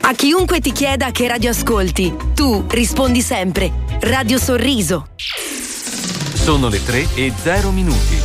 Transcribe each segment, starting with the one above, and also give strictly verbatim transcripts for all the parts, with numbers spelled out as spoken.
A chiunque ti chieda che radio ascolti, tu rispondi sempre Radio Sorriso. Sono le tre e zero minuti.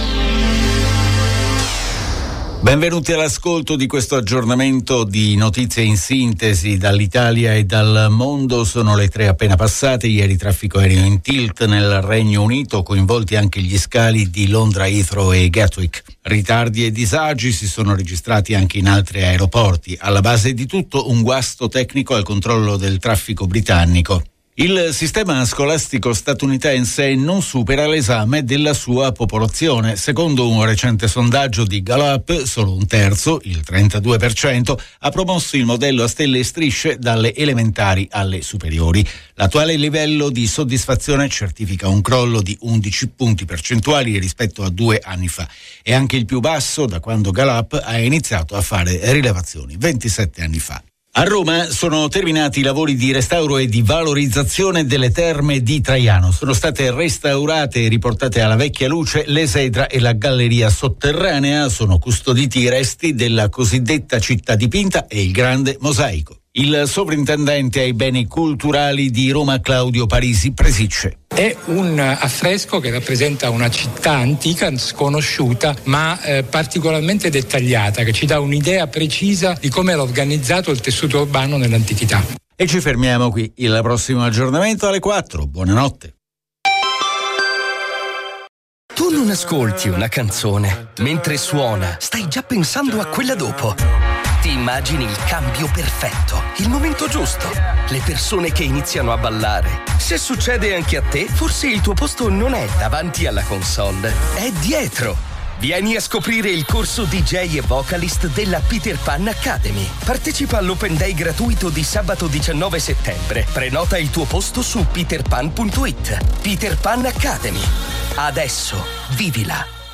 Benvenuti all'ascolto di questo aggiornamento di notizie in sintesi dall'Italia e dal mondo. Sono le tre appena passate. Ieri traffico aereo in tilt nel Regno Unito, coinvolti anche gli scali di Londra, Heathrow e Gatwick. Ritardi e disagi si sono registrati anche in altri aeroporti. Alla base di tutto un guasto tecnico al controllo del traffico britannico. Il sistema scolastico statunitense non supera l'esame della sua popolazione. Secondo un recente sondaggio di Gallup, solo un terzo, il trentadue per cento, ha promosso il modello a stelle e strisce dalle elementari alle superiori. L'attuale livello di soddisfazione certifica un crollo di undici punti percentuali rispetto a due anni fa. È anche il più basso da quando Gallup ha iniziato a fare rilevazioni ventisette anni fa. A Roma sono terminati i lavori di restauro e di valorizzazione delle terme di Traiano. Sono state restaurate e riportate alla vecchia luce l'esedra e la galleria sotterranea. Sono custoditi i resti della cosiddetta città dipinta e il grande mosaico. Il sovrintendente ai beni culturali di Roma, Claudio Parisi, presicce. È un affresco che rappresenta una città antica, sconosciuta, ma eh, particolarmente dettagliata, che ci dà un'idea precisa di come era organizzato il tessuto urbano nell'antichità. E ci fermiamo qui. Il prossimo aggiornamento alle quattro. Buonanotte. Tu non ascolti una canzone. Mentre suona, stai già pensando a quella dopo. Ti immagini il cambio perfetto, il momento giusto, le persone che iniziano a ballare. Se succede anche a te, forse il tuo posto non è davanti alla console, è dietro. Vieni a scoprire il corso D J e vocalist della Peter Pan Academy. Partecipa all'Open Day gratuito di sabato diciannove settembre. Prenota il tuo posto su peter pan punto it. Peter Pan Academy. Adesso vivila.